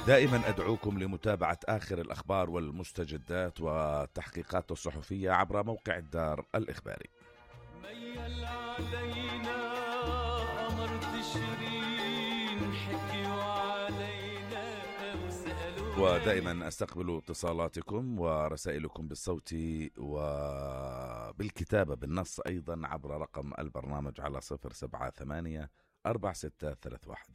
دائما أدعوكم لمتابعة آخر الأخبار والمستجدات والتحقيقات الصحفية عبر موقع الدار الإخباري. ميل علينا قمر تشرين حكي وعلينا وسألونا. ودائما أستقبل اتصالاتكم ورسائلكم بالصوت وبالكتابة بالنص أيضا عبر رقم البرنامج على 078-4631.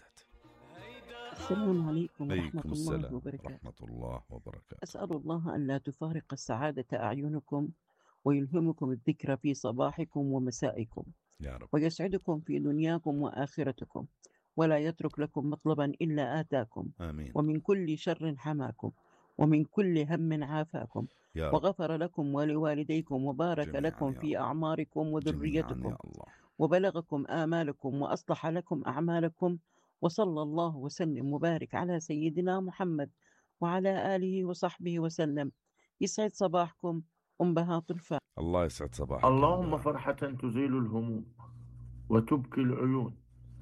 السلام عليكم ورحمة عليكم الله السلام وبركاته. ورحمة الله وبركاته. أسأل الله أن لا تفارق السعادة أعينكم ويلهمكم الذكر في صباحكم ومسائكم يا رب. ويسعدكم في دنياكم وآخرتكم ولا يترك لكم مطلبا إلا آتاكم. آمين. ومن كل شر حماكم ومن كل هم عافاكم يا رب. وغفر لكم ولوالديكم وبارك جميعاً لكم يا في رب. أعماركم جميعاً وذريتكم يا الله. وبلغكم آمالكم وأصلح لكم أعمالكم وصلى الله وسلم وبارك على سيدنا محمد وعلى آله وصحبه وسلم. يسعد صباحكم أمهات الفا. الله يسعد صباحك. اللهم فرحة تزيل الهموم وتبكي العيون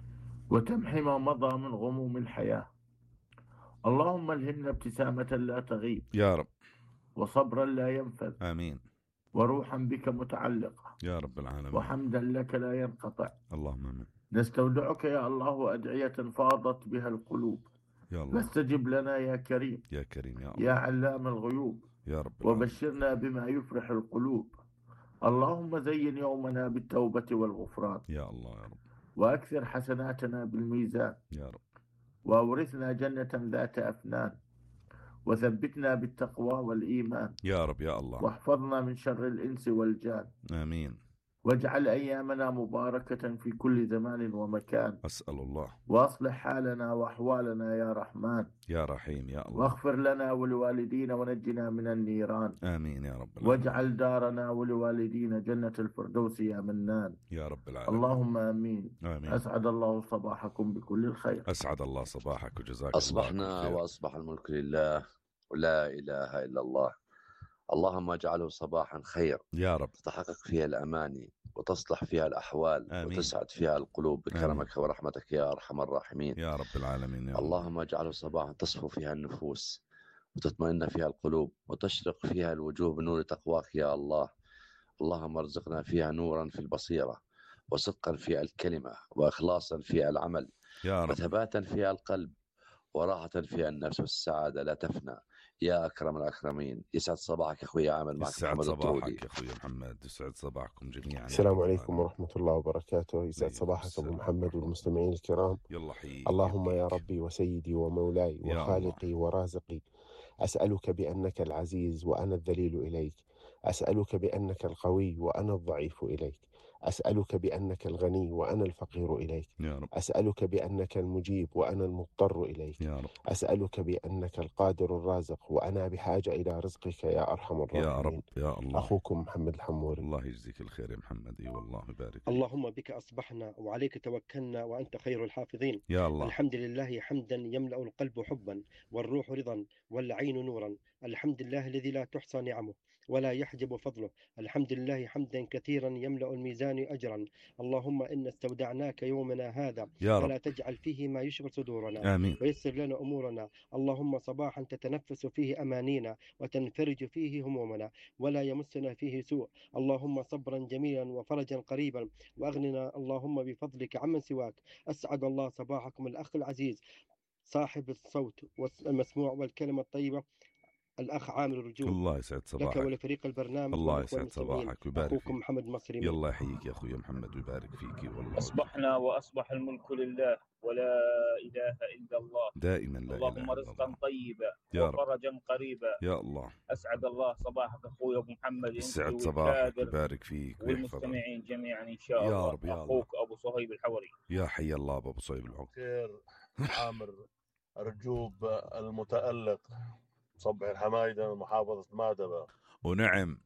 وتمحي ما مضى من غموم الحياة. اللهم الهمنا ابتسامة لا تغيب يا رب. وصبرا لا ينفذ آمين. وروحا بك متعلقة يا رب العالمين. وحمدا لك لا ينقطع. اللهم آمين. نستودعك يا الله أدعية فاضت بها القلوب، يا الله. فاستجب لنا يا كريم يا كريم يا الله. يا علام الغيوب يا رب العالمين. وبشرنا بما يفرح القلوب. اللهم زين يومنا بالتوبة والغفران يا الله يا رب. وأكثر حسناتنا بالميزان يا رب. وأورثنا جنة ذات أفنان وثبتنا بالتقوى والإيمان يا رب يا الله. واحفظنا من شر الإنس والجان. آمين. واجعل أيامنا مباركة في كل زمان ومكان. أسأل الله. وأصلح حالنا وأحوالنا يا رحمن يا رحيم يا الله. واغفر لنا ولوالدينا ونجنا من النيران. آمين يا رب العالمين. واجعل دارنا ولوالدينا جنة الفردوس يا منان. يا رب العالمين. اللهم آمين. آمين. أسعد الله صباحكم بكل الخير. أسعد الله صباحك وجزاك أصبحنا الله خير. وأصبح الملك لله ولا إله إلا الله. اللهم اجعله صباحا خير يا رب. تتحقق فيها الأماني وتصلح فيها الأحوال. آمين. وتسعد فيها القلوب بكرمك ورحمتك يا أرحم الراحمين. يا رب العالمين. يا اللهم اجعله صباحا تصفو فيها النفوس وتطمئن فيها القلوب وتشرق فيها الوجوه بنور تقواك يا الله. اللهم ارزقنا فيها نورا في البصيرة وصدقا في الكلمة وإخلاصا في العمل يا رب. وثباتا في القلب وراحة في النفس والسعادة لا تفنى يا أكرم الأكرمين. يسعد صباحك أخوي عامل معك يسعد محمد الطرودي. صباحك يا أخوي محمد. يسعد صباحكم جميعا. السلام عليكم ورحمة الله وبركاته. يسعد عليكم صباحك السلام أبو محمد ورحمة والمستمعين الكرام. يلا حييك. اللهم يا يحييك. ربي وسيدي ومولاي يا وخالقي ورازقي، أسألك بأنك العزيز وأنا الذليل إليك، أسألك بأنك القوي وأنا الضعيف إليك، أسألك بأنك الغني وأنا الفقير إليك، يا رب. أسألك بأنك المجيب وأنا المضطر إليك، يا رب. أسألك بأنك القادر الرازق وأنا بحاجة إلى رزقك يا أرحم يا الراحمين. رب يا الله. أخوكم محمد الحموري. الله يجزيك الخير يا محمد. اي والله يبارك فيك. اللهم بك أصبحنا وعليك توكلنا وأنت خير الحافظين. يا الله. الحمد لله حمدا يملأ القلب حبا والروح رضا والعين نورا. الحمد لله الذي لا تحصى نعمه ولا يحجب فضله. الحمد لله حمدا كثيرا يملأ الميزان أجرا. اللهم إن استودعناك يومنا هذا يا فلا رب. تجعل فيه ما يشغل صدورنا آمين. ويسر لنا أمورنا. اللهم صباحا تتنفس فيه أمانينا وتنفرج فيه همومنا ولا يمسنا فيه سوء. اللهم صبرا جميلا وفرجا قريبا وأغننا اللهم بفضلك عمن سواك. أسعد الله صباحكم الأخ العزيز صاحب الصوت والمسموع والكلمة الطيبة الأخ عامر الرجول. الله يسعد لك صباحك. ولفريق البرنامج الله والإخوة يسعد المستمعين. صباحك ويبارك أخوكم فيك. محمد مصري. يلا يحييك يا أخوي محمد ويبارك فيك. والله أصبحنا وأصبح الملك لله ولا إله إلا الله. دائما لا اللهم إله إلا رزقا الله. طيبا يا رب. وفرجا قريبا. يا الله. أسعد الله صباحك أخوي أبو محمد. يسعد صباحك ويبارك فيك ويحفظك. والمستمعين جميعا إن شاء يا الله. رب يا أخوك أبو صهيب الحوري. يا حي الله أبو صهيب العقد. خير عامر رجوب المتألق صبح الحمايدة محافظة مادبة. ونعم.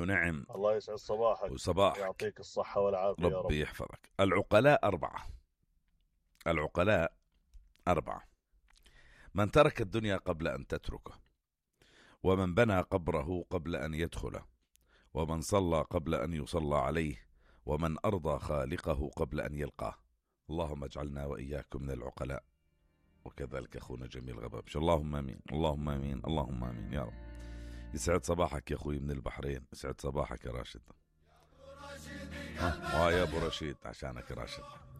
الله يسعد صباحك وصباحك. يعطيك الصحة والعافية يا رب. ربي يحفظك. العقلاء أربعة. من ترك الدنيا قبل أن تتركه، ومن بنى قبره قبل أن يدخله، ومن صلى قبل أن يصلى عليه، ومن أرضى خالقه قبل أن يلقاه. اللهم اجعلنا وإياكم من العقلاء. وكذلك أخونا جميل غبابش. اللهم آمين، اللهم آمين، اللهم آمين يا رب. يسعد صباحك يا أخوي من البحرين، يسعد صباحك يا راشد. يا أبو رشيد عشانك يا راشد.